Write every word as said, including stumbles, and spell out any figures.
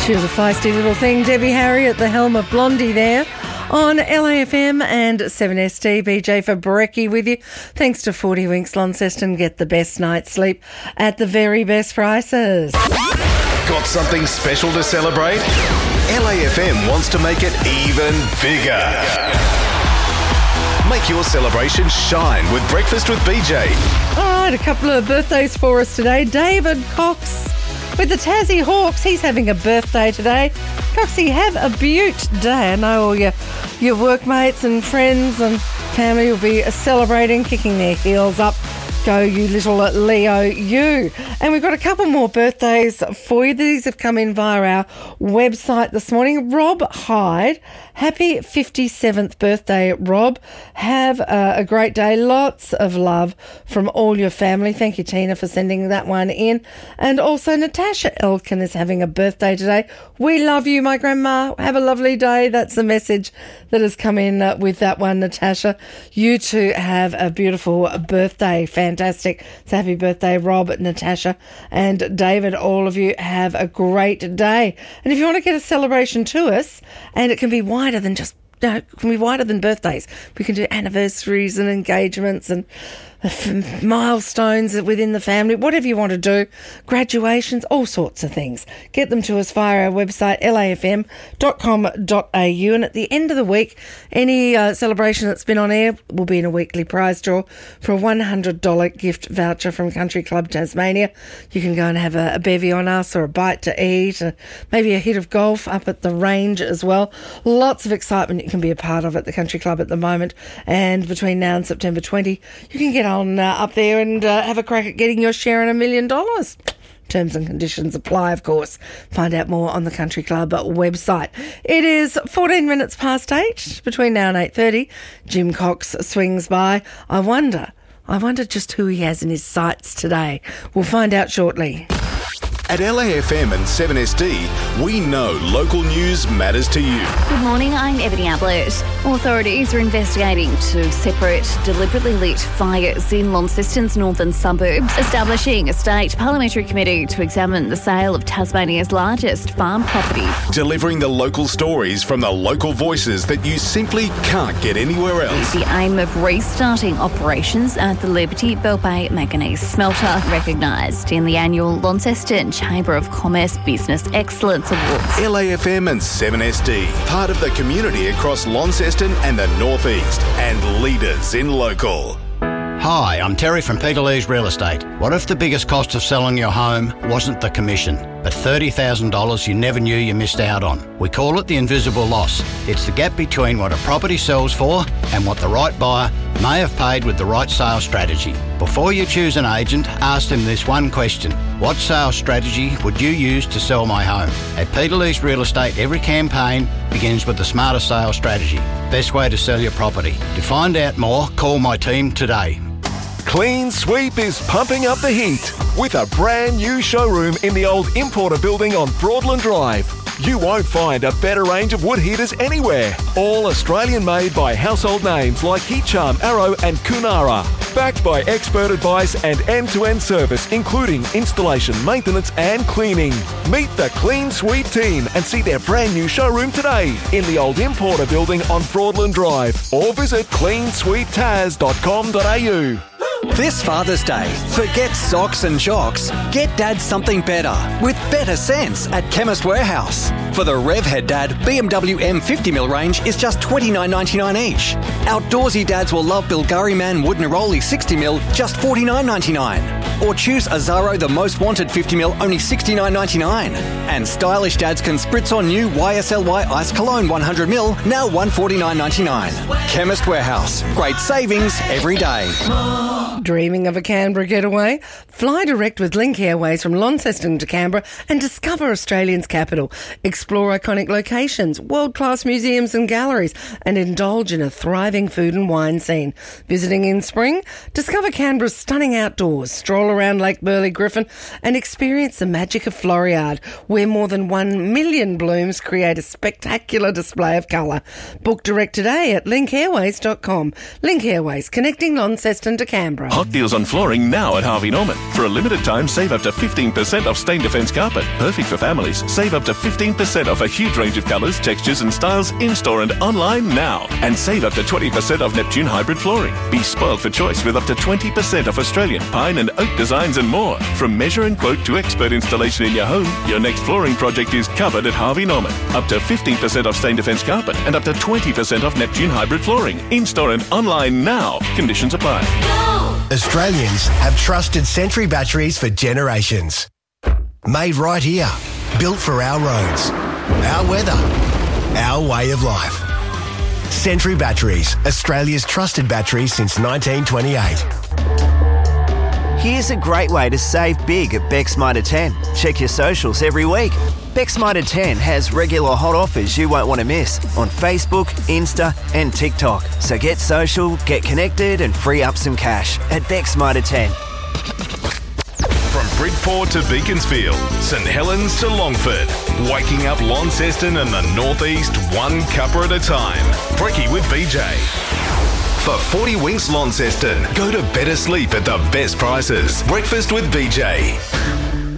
She was a feisty little thing. Debbie Harry at the helm of Blondie there on L A F M and seven S D. B J for Brekkie with you. Thanks to forty Winks Launceston. Get the best night's sleep at the very best prices. Got something special to celebrate? L A F M wants to make it even bigger. Make your celebration shine with Breakfast with B J. All right, a couple of birthdays for us today. David Cox with the Tassie Hawks. He's having a birthday today. Coxie, have a beaut day. I know all your, your workmates and friends and family will be celebrating, kicking their heels up. Go, you little Leo, you. And we've got a couple more birthdays for you. These have come in via our website this morning. Rob Hyde, happy fifty-seventh birthday, Rob. Have uh, a great day. Lots of love from all your family. Thank you, Tina, for sending that one in. And also Natasha Elkin is having a birthday today. We love you, my grandma. Have a lovely day. That's the message that has come in uh, with that one, Natasha. You two have a beautiful birthday. Fantastic. So happy birthday, Rob, Natasha and David. All of you have a great day. And if you want to get a celebration to us, and it can be wider than just, no, it can be wider than birthdays. We can do anniversaries and engagements and milestones within the family, whatever you want to do, graduations, all sorts of things. Get them to us via our website, L A F M dot com dot A U. And at the end of the week, any uh, celebration that's been on air will be in a weekly prize draw for a one hundred dollars gift voucher from Country Club Tasmania. You can go and have a, a bevy on us or a bite to eat, or maybe a hit of golf up at the range as well. Lots of excitement you can be a part of at the Country Club at the moment. And between now and September twentieth, you can get on uh, up there and uh, have a crack at getting your share in a million dollars. Terms and conditions apply, of course. Find out more on the Country Club website. It is fourteen minutes past eight. Between now and eight thirty, Jim Cox swings by. I wonder, I wonder just who he has in his sights today. We'll find out shortly. At L A F M and seven S D, we know local news matters to you. Good morning, I'm Ebony Ablett. Authorities are investigating two separate, deliberately lit fires in Launceston's northern suburbs, establishing a state parliamentary committee to examine the sale of Tasmania's largest farm property. Delivering the local stories from the local voices that you simply can't get anywhere else. The aim of restarting operations at the Liberty Bell Bay Manganese Smelter, recognised in the annual Launceston Chamber of Commerce Business Excellence Awards. L A F M and seven S D, part of the community across Launceston and the North East, and leaders in local. Hi, I'm Terry from Peterlee's Real Estate. What if the biggest cost of selling your home wasn't the commission, but thirty thousand dollars you never knew you missed out on? We call it the invisible loss. It's the gap between what a property sells for and what the right buyer may have paid with the right sales strategy. Before you choose an agent, ask them this one question. What sales strategy would you use to sell my home? At Peterlee's Real Estate, every campaign begins with the smarter sales strategy. Best way to sell your property. To find out more, call my team today. Clean Sweep is pumping up the heat with a brand new showroom in the old Importer building on Broadland Drive. You won't find a better range of wood heaters anywhere. All Australian made by household names like Heat Charm, Arrow and Kunara. Backed by expert advice and end-to-end service including installation, maintenance and cleaning. Meet the Clean Sweep team and see their brand new showroom today in the old Importer building on Broadland Drive, or visit clean sweep tas dot com dot A U. This Father's Day, forget socks and jocks. Get Dad something better with better sense at Chemist Warehouse. For the Revhead Dad B M W M fifty mil range is just twenty-nine ninety-nine each. Outdoorsy dads will love Bulgari Man Wood Neroli sixty mil, just forty-nine ninety-nine. Or choose Azaro The Most Wanted fifty mil, only sixty-nine ninety-nine. And stylish dads can spritz on new Y S L Y Ice Cologne one hundred mil, now one forty-nine ninety-nine. Chemist Warehouse, great savings every day. Dreaming of a Canberra getaway? Fly direct with Link Airways from Launceston to Canberra and discover Australia's capital. Explore iconic locations, world-class museums and galleries, and indulge in a thriving food and wine scene. Visiting in spring? Discover Canberra's stunning outdoors, stroll around Lake Burley Griffin and experience the magic of Floriade, where more than one million blooms create a spectacular display of colour. Book direct today at link airways dot com. Link Airways, connecting Launceston to Canberra. Hot deals on flooring now at Harvey Norman. For a limited time, save up to fifteen percent off Stain Defence carpet. Perfect for families. Save up to fifteen percent off a huge range of colours, textures and styles in-store and online now. And save up to twenty percent off Neptune hybrid flooring. Be spoiled for choice with up to twenty percent off Australian pine and oak designs and more. From measure and quote to expert installation in your home, your next flooring project is covered at Harvey Norman. Up to fifteen percent off Stain Defence carpet and up to twenty percent off Neptune hybrid flooring. In-store and online now. Conditions apply. Australians have trusted Sentry batteries for generations. Made right here. Built for our roads, our weather, our way of life. Sentry Batteries, Australia's trusted battery since nineteen twenty-eight. Here's a great way to save big at Beck's Mitre ten. Check your socials every week. Beck's Mitre ten has regular hot offers you won't want to miss on Facebook, Insta and TikTok. So get social, get connected and free up some cash at Beck's Mitre ten. From Bridport to Beaconsfield, St Helens to Longford, waking up Launceston and the Northeast one cuppa at a time. Brekkie with B J. For forty winks Launceston, go to better sleep at the best prices. Breakfast with B J.